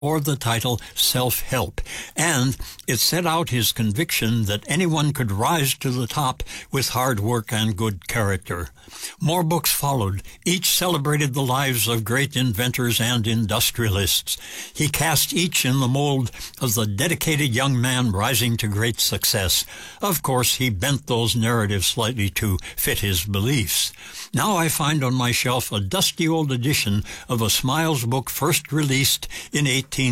or the title Self-Help, and it set out his conviction that anyone could rise to the top with hard work and good character. More books followed. Each celebrated the lives of great inventors and industrialists. He cast each in the mold of the dedicated young man rising to great success. Of course, he bent those narratives slightly to fit his beliefs. Now I find on my shelf a dusty old edition of a Smiles book first released in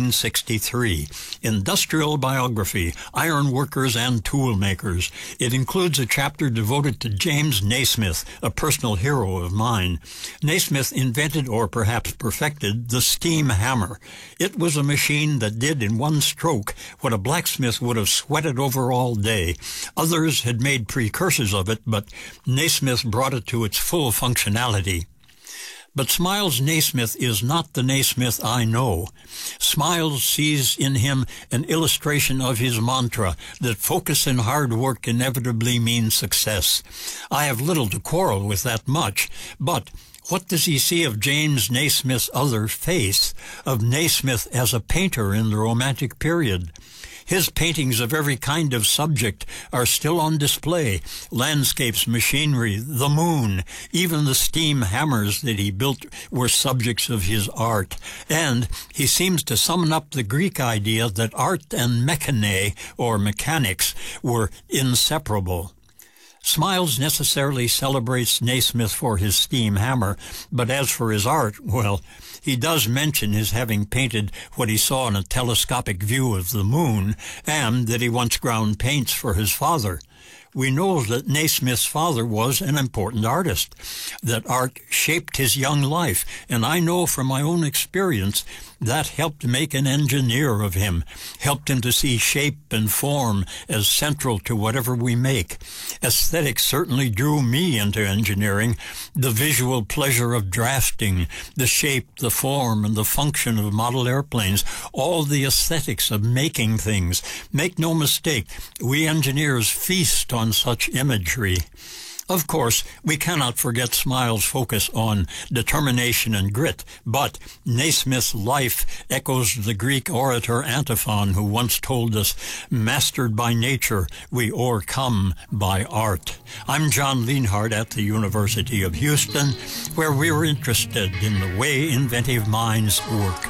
1863, Industrial Biography, Iron Workers and Tool Makers. It includes a chapter devoted to James Naismith, a personal hero of mine. Naismith invented, or perhaps perfected, the steam hammer. It was a machine that did in one stroke what a blacksmith would have sweated over all day. Others had made precursors of it, but Naismith brought it to its full functionality. But Smiles Naismith is not the Naismith I know. Smiles sees in him an illustration of his mantra that focus and hard work inevitably mean success. I have little to quarrel with that much, but what does he see of James Naismith's other face, of Naismith as a painter in the Romantic period? His paintings of every kind of subject are still on display. Landscapes, machinery, the moon, even the steam hammers that he built were subjects of his art. And he seems to sum up the Greek idea that art and mechane, or mechanics, were inseparable. Smiles necessarily celebrates Naismith for his steam hammer, but as for his art, well, he does mention his having painted what he saw in a telescopic view of the moon, and that he once ground paints for his father. We know that Naismith's father was an important artist, that art shaped his young life, and I know from my own experience that helped make an engineer of him, helped him to see shape and form as central to whatever we make. Aesthetics certainly drew me into engineering. The visual pleasure of drafting, the shape, the form, and the function of model airplanes, all the aesthetics of making things. Make no mistake, we engineers feast on such imagery. Of course, we cannot forget Smiles' focus on determination and grit, but Naismith's life echoes the Greek orator Antiphon, who once told us, "Mastered by nature, we o'ercome by art." I'm John Lienhardt at the University of Houston, where we were interested in the way inventive minds work.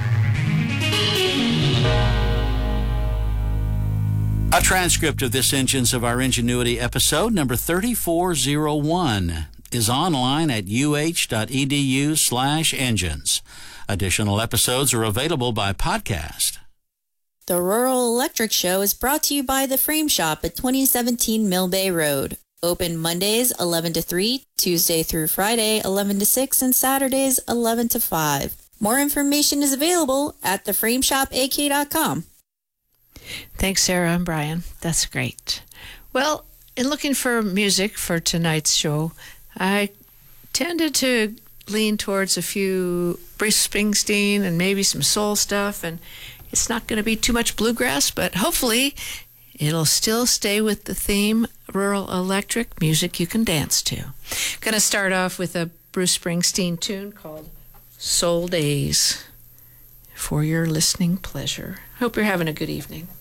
A transcript of this Engines of Our Ingenuity episode, number 3401, is online at uh.edu/engines. Additional episodes are available by podcast. The Rural Electric Show is brought to you by The Frame Shop at 2017 Mill Bay Road. Open Mondays 11 to 3, Tuesday through Friday 11 to 6, and Saturdays 11 to 5. More information is available at theframeshopak.com. Thanks, Sarah and Brian. That's great. Well, in looking for music for tonight's show, I tended to lean towards a few Bruce Springsteen and maybe some soul stuff, and it's not going to be too much bluegrass, but hopefully it'll still stay with the theme, rural electric, music you can dance to. Going to start off with a Bruce Springsteen tune called Soul Days for your listening pleasure. Hope you're having a good evening.